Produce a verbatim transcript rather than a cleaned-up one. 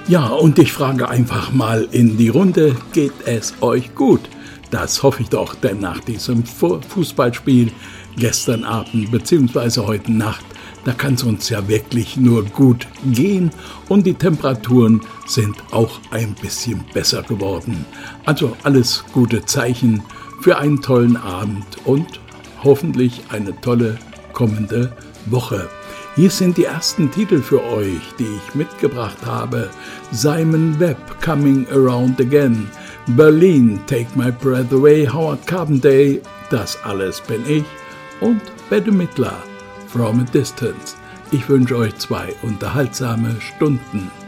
Ja, und ich frage einfach mal in die Runde, geht es euch gut? Das hoffe ich doch, denn nach diesem Fußballspiel gestern Abend bzw. heute Nacht, da kann es uns ja wirklich nur gut gehen und die Temperaturen sind auch ein bisschen besser geworden. Also alles gute Zeichen für einen tollen Abend und hoffentlich eine tolle kommende Woche. Hier sind die ersten Titel für euch, die ich mitgebracht habe. Simon Webb, Coming Around Again, Berlin, Take My Breath Away, Howard Carpendale, Das alles bin ich und Bette Midler, From a Distance. Ich wünsche euch zwei unterhaltsame Stunden.